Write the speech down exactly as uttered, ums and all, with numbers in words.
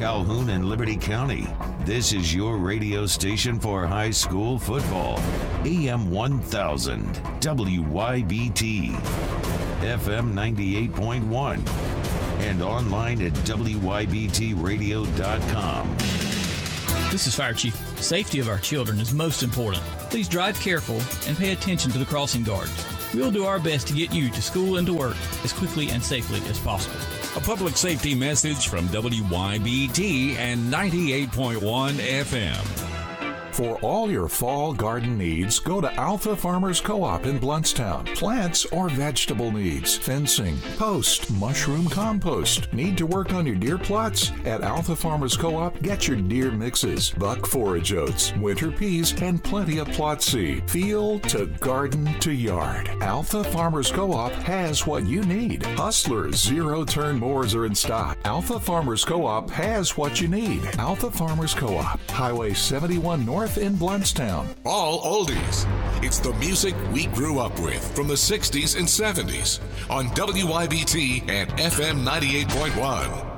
Calhoun and Liberty County. This is your radio station for high school football. A M one thousand, W Y B T, F M ninety-eight point one, and online at W Y B T radio dot com. This is Fire Chief. Safety of our children is most important. Please drive careful and pay attention to the crossing guards. We'll do our best to get you to school and to work as quickly and safely as possible. A public safety message from W Y B T and ninety-eight point one F M. For all your fall garden needs, go to Alpha Farmers Co-op in Bluntstown. Plants or vegetable needs, fencing, post, mushroom compost. Need to work on your deer plots? At Alpha Farmers Co-op, get your deer mixes, buck forage oats, winter peas, and plenty of plot seed. Field to garden to yard. Alpha Farmers Co-op has what you need. Hustler's zero-turn mowers are in stock. Alpha Farmers Co-op has what you need. Alpha Farmers Co-op, Highway seventy-one North in Bluntstown. All oldies. It's the music we grew up with from the sixties and seventies on W Y B T and F M ninety-eight point one.